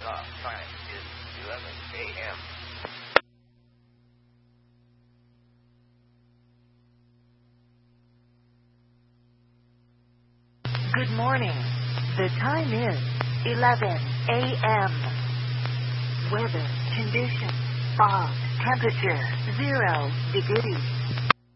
time is 11 a.m. Good morning. The time is 11 a.m. Weather condition: fog, temperature 0 degrees.